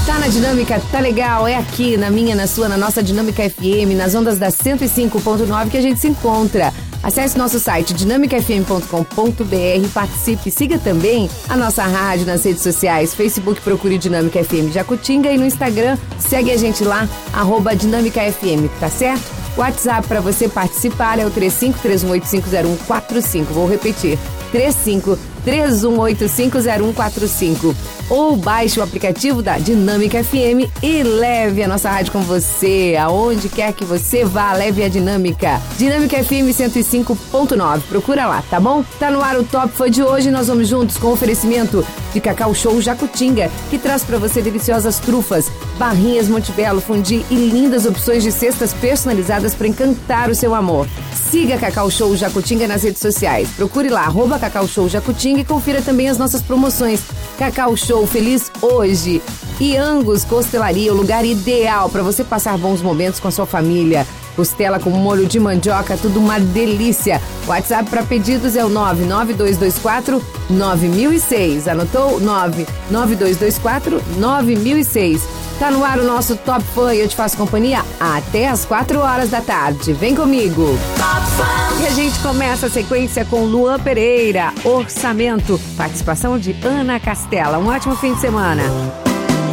Tá na Dinâmica, tá legal, é aqui na minha, na sua, na nossa Dinâmica FM, nas ondas da 105.9 que a gente se encontra. Acesse nosso site dinamicafm.com.br, participe, siga também a nossa rádio nas redes sociais, Facebook procure Dinâmica FM Jacutinga e no Instagram segue a gente lá, @DinâmicaFM, tá certo? O WhatsApp para você participar é o 3531850145, vou repetir, 3531850145. Ou baixe o aplicativo da Dinâmica FM e leve a nossa rádio com você. Aonde quer que você vá, leve a Dinâmica. Dinâmica FM 105.9. Procura lá, tá bom? Tá no ar o Top Fã de hoje. Nós vamos juntos com o oferecimento de Cacau Show Jacutinga, que traz pra você deliciosas trufas, barrinhas Montebello, fundi e lindas opções de cestas personalizadas para encantar o seu amor. Siga Cacau Show Jacutinga nas redes sociais. Procure lá, @Cacau Show Jacutinga e confira também as nossas promoções. Cacau Show Feliz Hoje e Angus Costelaria, o lugar ideal para você passar bons momentos com a sua família. Costela com molho de mandioca, tudo uma delícia. O WhatsApp para pedidos é o 99224-9006. Anotou? 99224-9006. Tá no ar o nosso Top Fã e eu te faço companhia até as 4 horas da tarde. Vem comigo. Top Fã. E a gente começa a sequência com Luan Pereira, Orçamento. Participação de Ana Castela. Um ótimo fim de semana.